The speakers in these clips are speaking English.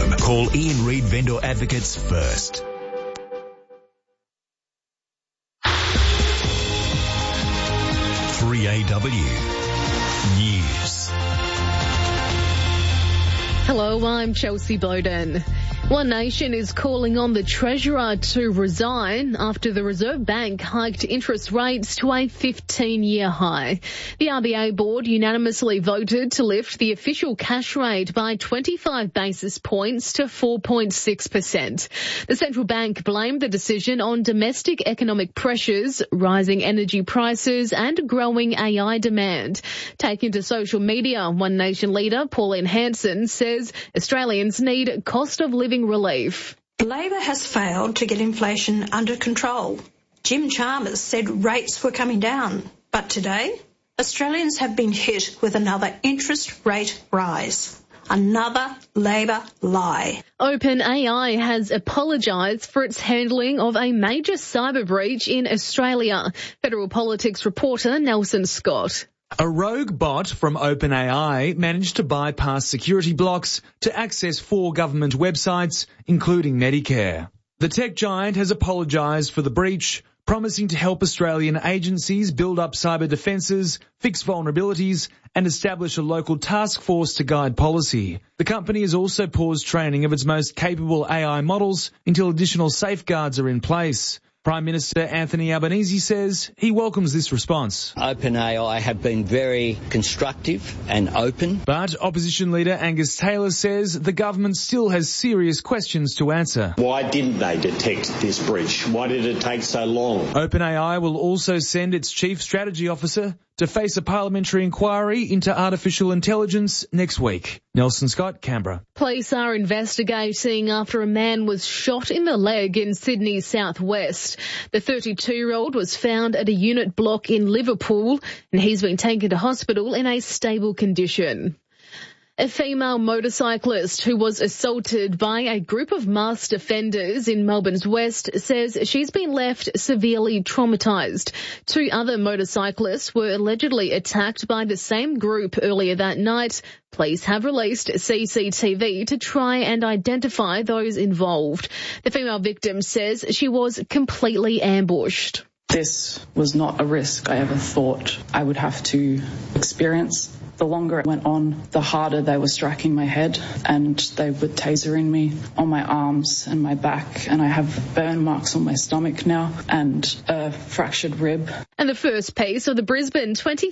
home. Call Ian Reid Vendor Advocates first. News. Hello, I'm Chelsea Bowden. One Nation is calling on the Treasurer to resign after the Reserve Bank hiked interest rates to a 15-year high. The RBA board unanimously voted to lift the official cash rate by 25 basis points to 4.6%. The central bank blamed the decision on domestic economic pressures, rising energy prices and growing AI demand. Taken to social media, One Nation leader Pauline Hanson says Australians need cost of living relief. Labor has failed to get inflation under control. Jim Chalmers said rates were coming down. But today, Australians have been hit with another interest rate rise. Another Labor lie. OpenAI has apologised for its handling of a major cyber breach in Australia. Federal Politics reporter Nelson Scott. A rogue bot from OpenAI managed to bypass security blocks to access 4 government websites, including Medicare. The tech giant has apologised for the breach, promising to help Australian agencies build up cyber defences, fix vulnerabilities and establish a local task force to guide policy. The company has also paused training of its most capable AI models until additional safeguards are in place. Prime Minister Anthony Albanese says he welcomes this response. OpenAI have been very constructive and open. But opposition leader Angus Taylor says the government still has serious questions to answer. Why didn't they detect this breach? Why did it take so long? OpenAI will also send its chief strategy officer to face a parliamentary inquiry into artificial intelligence next week. Nelson Scott, Canberra. Police are investigating after a man was shot in the leg in Sydney's southwest. The 32-year-old was found at a unit block in Liverpool and he's been taken to hospital in a stable condition. A female motorcyclist who was assaulted by a group of masked offenders in Melbourne's West says she's been left severely traumatised. 2 other motorcyclists were allegedly attacked by the same group earlier that night. Police have released CCTV to try and identify those involved. The female victim says she was completely ambushed. This was not a risk I ever thought I would have to experience. The longer it went on, the harder they were striking my head, and they were tasering me on my arms and my back, and I have burn marks on my stomach now and a fractured rib. And the first piece of the Brisbane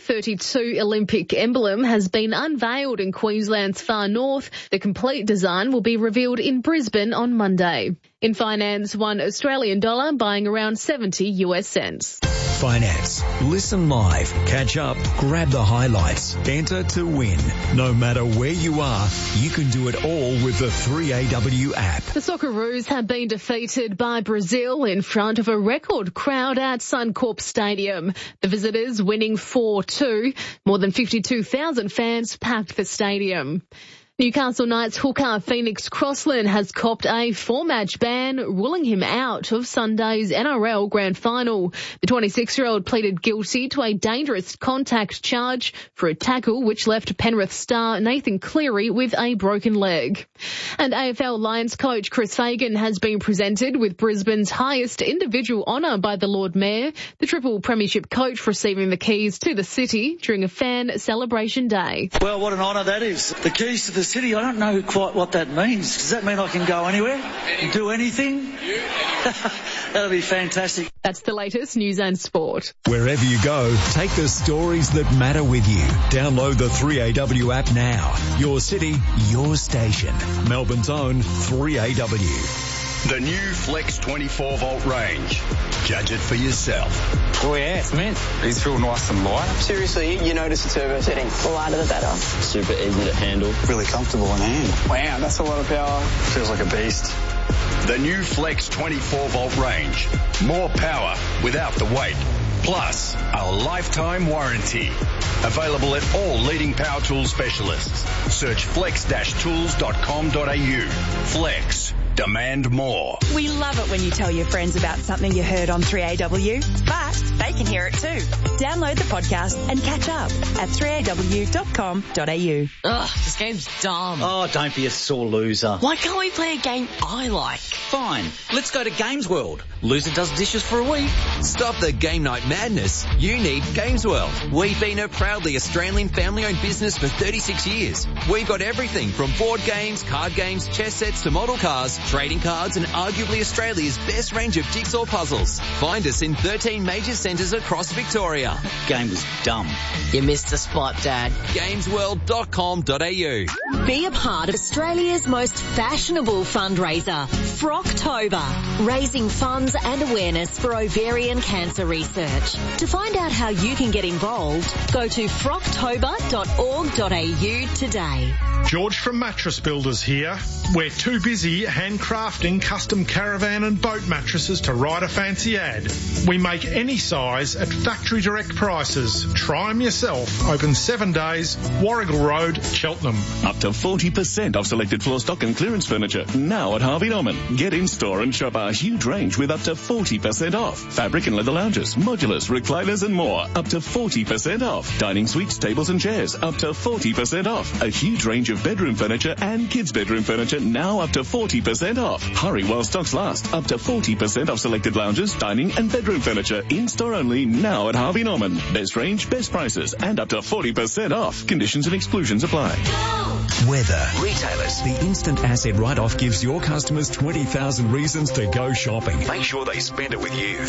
2032 Olympic emblem has been unveiled in Queensland's far north. The complete design will be revealed in Brisbane on Monday. In finance, $1 Australian dollar buying around 70 US cents. Finance. Listen live, catch up, grab the highlights, enter to win. No matter where you are, you can do it all with the 3AW app. The Socceroos have been defeated by Brazil in front of a record crowd at Suncorp Stadium. The visitors winning 4-2. More than 52,000 fans packed the stadium. Newcastle Knights hooker Phoenix Crossland has copped a 4-match ban, ruling him out of Sunday's NRL Grand Final. The 26-year-old pleaded guilty to a dangerous contact charge for a tackle which left Penrith star Nathan Cleary with a broken leg. And AFL Lions coach Chris Fagan has been presented with Brisbane's highest individual honour by the Lord Mayor, the triple premiership coach receiving the keys to the city during a fan celebration day. Well, what an honour that is. The keys to the city, I don't know quite what that means. Does that mean I can go anywhere? Do anything? That'll be fantastic. That's the latest news and sport. Wherever you go, take the stories that matter with you. Download the 3AW app now. Your city, your station. Melbourne's own 3AW. The new Flex 24-volt range. Judge it for yourself. Oh yeah, it's mint. These feel nice and light. Seriously, you notice the turbo setting. The lighter the better. Super easy to handle. Really comfortable in hand. Wow, that's a lot of power. Feels like a beast. The new Flex 24-volt range. More power without the weight. Plus, a lifetime warranty. Available at all leading power tool specialists. Search flex-tools.com.au. Flex. demand more. We love it when you tell your friends about something you heard on 3AW, but they can hear it too. Download the podcast and catch up at 3aw.com.au. Ugh, this game's dumb. Oh, don't be a sore loser. Why can't we play a game I like? Fine, let's go to Games World. Loser does dishes for a week. Stop the game night madness. You need Games World. We've been a proudly Australian family-owned business for 36 years. We've got everything from board games, card games, chess sets to model cars, trading cards and arguably Australia's best range of jigsaw puzzles. Find us in 13 major centres across Victoria. Game was dumb. You missed the spot, Dad. Gamesworld.com.au. Be a part of Australia's most fashionable fundraiser, Frocktober, raising funds and awareness for ovarian cancer research. To find out how you can get involved, go to frocktober.org.au today. George from Mattress Builders here. We're too busy handcrafting custom caravan and boat mattresses to write a fancy ad. We make any size at factory direct prices. Try them yourself. Open 7 days, Warrigal Road, Cheltenham. Up to 40% off selected floor stock and clearance furniture now at Harvey Norman. Get in store and shop our huge range with up to 40% off. Fabric and leather lounges, modulars, recliners and more. Up to 40% off. Dining suites, tables and chairs. Up to 40% off. A huge range of bedroom furniture and kids' bedroom furniture now up to 40% off. Hurry while stocks last. Up to 40% off selected lounges, dining and bedroom furniture. In store only now at Harvey Norman. Best range, best prices and up to 40% off. Conditions and exclusions apply. Weather. Retailers. The instant asset write-off gives your customers 20,000 reasons to go shopping. Make sure they spend it with you.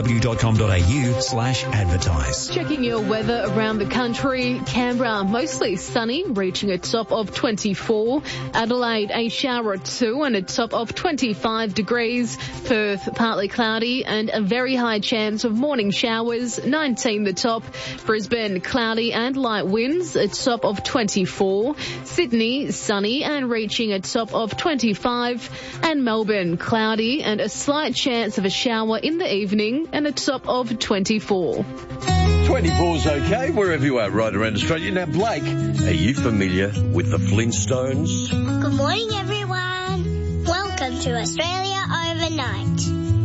3aw.com.au/advertise. Checking your weather around the country. Canberra, mostly sunny, reaching a top of 24. Adelaide, a shower or two and a top of 25 degrees. Perth, partly cloudy and a very high chance of morning showers, 19 the top. Brisbane, cloudy and light winds, a top of 24. Sydney, sunny and reaching a top of 25. And Melbourne, cloudy and a slight chance of a shower in the evening and a top of 24. 24's okay wherever you are right around Australia. Now, Blake, are you familiar with the Flintstones? Good morning, everyone. Welcome to Australia Overnight.